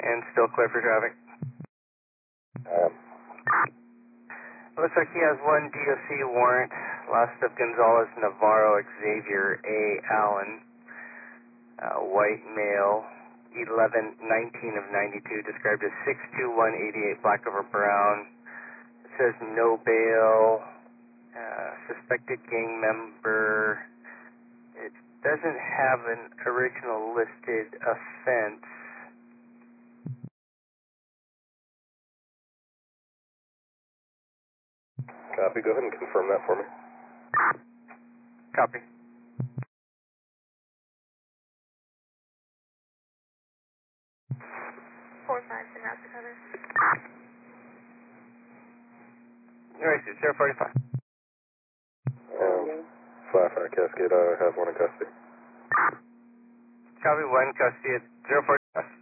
And still clear for traffic. Looks like he has one DOC warrant. Last of Gonzalez Navarro Xavier A. Allen. White male, 11/19 of 92, described as 6'2", 188, black over brown. It says no bail, suspected gang member. It doesn't have an original listed offense. Copy, go ahead and confirm that for me. Copy. Right, 045. Fire Cascade, I have one in custody. Copy, one custody at 045.